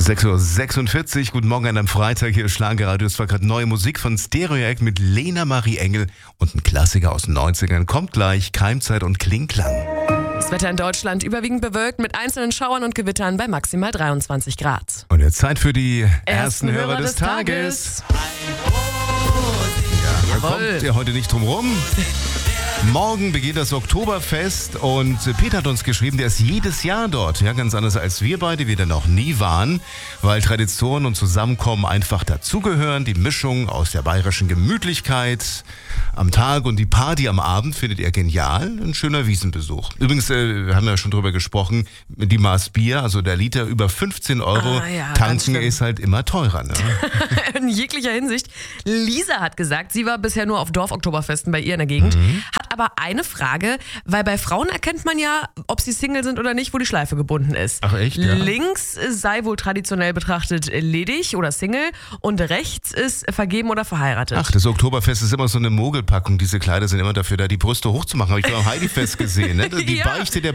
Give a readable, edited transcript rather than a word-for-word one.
6:46 Uhr, guten Morgen an einem Freitag, hier ist Schlagerradio. Es war gerade neue Musik von Stereoact mit Lena Marie Engel und ein Klassiker aus den 90ern. Kommt gleich, Keimzeit und Klingklang. Das Wetter in Deutschland überwiegend bewölkt mit einzelnen Schauern und Gewittern bei maximal 23 Grad. Und jetzt Zeit für die ersten Hörer des Tages. Ja, da kommt ihr heute nicht drum rum. Morgen beginnt das Oktoberfest und Peter hat uns geschrieben, der ist jedes Jahr dort. Ja, ganz anders als wir beide, die da noch nie waren, weil Tradition und Zusammenkommen einfach dazugehören. Die Mischung aus der bayerischen Gemütlichkeit am Tag und die Party am Abend findet er genial. Ein schöner Wiesenbesuch. Übrigens, wir haben ja schon drüber gesprochen, die Maß Bier, also der Liter über 15 Euro, tanken ist halt immer teurer. Ne? In jeglicher Hinsicht. Lisa hat gesagt, sie war bisher nur auf Dorfoktoberfesten bei ihr in der Gegend, hat aber eine Frage, weil bei Frauen erkennt man ja, ob sie Single sind oder nicht, wo die Schleife gebunden ist. Ach echt? Ja. Links sei wohl traditionell betrachtet ledig oder Single und rechts ist vergeben oder verheiratet. Ach, das Oktoberfest ist immer so eine Mogelpackung. Diese Kleider sind immer dafür da, die Brüste hochzumachen. Habe ich beim Heidi-Fest gesehen. Ne? Die Beichte der